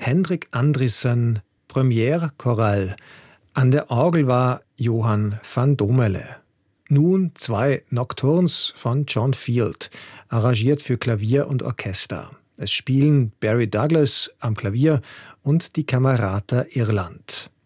Hendrik Andriessen, Premiere-Choral. An der Orgel war Johann van Domele. Nun 2 Nocturnes von John Field, arrangiert für Klavier und Orchester. Es spielen Barry Douglas am Klavier und die Camerata Irland.